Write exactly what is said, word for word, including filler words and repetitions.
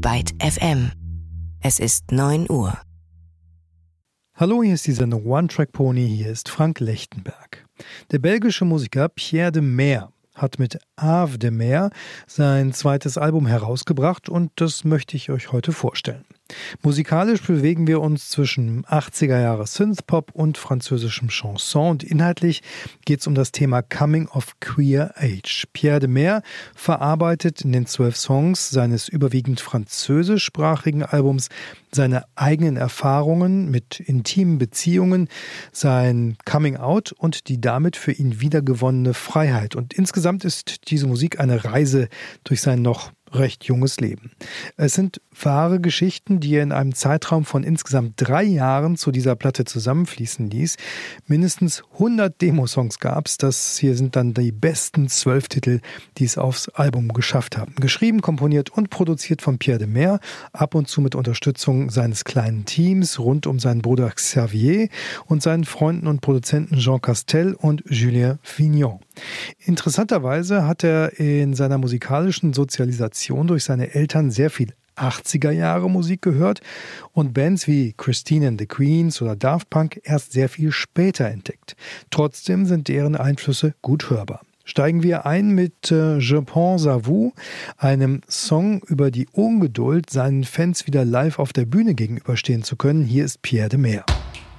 Byte F M. Es ist neun Uhr. Hallo, hier ist die Sendung One Track Pony, hier ist Frank Lechtenberg. Der belgische Musiker Pierre de Meer hat mit Ave de Mer sein zweites Album herausgebracht und das möchte ich euch heute vorstellen. Musikalisch bewegen wir uns zwischen achtziger Jahre Synthpop und französischem Chanson und inhaltlich geht es um das Thema Coming of Queer Age. Pierre de Meer verarbeitet in den zwölf Songs seines überwiegend französischsprachigen Albums seine eigenen Erfahrungen mit intimen Beziehungen, sein Coming Out und die damit für ihn wiedergewonnene Freiheit. Und insgesamt ist diese Musik eine Reise durch sein noch recht junges Leben. Es sind wahre Geschichten, die er in einem Zeitraum von insgesamt drei Jahren zu dieser Platte zusammenfließen ließ. Mindestens hundert Demosongs gab es. Das hier sind dann die besten zwölf Titel, die es aufs Album geschafft haben. Geschrieben, komponiert und produziert von Pierre de Meer, ab und zu mit Unterstützung seines kleinen Teams rund um seinen Bruder Xavier und seinen Freunden und Produzenten Jean Castel und Julien Vignon. Interessanterweise hat er in seiner musikalischen Sozialisation durch seine Eltern sehr viel achtziger Jahre Musik gehört und Bands wie Christine and the Queens oder Daft Punk erst sehr viel später entdeckt. Trotzdem sind deren Einflüsse gut hörbar. Steigen wir ein mit äh, Je pense à vous, einem Song über die Ungeduld, seinen Fans wieder live auf der Bühne gegenüberstehen zu können. Hier ist Pierre de Meer.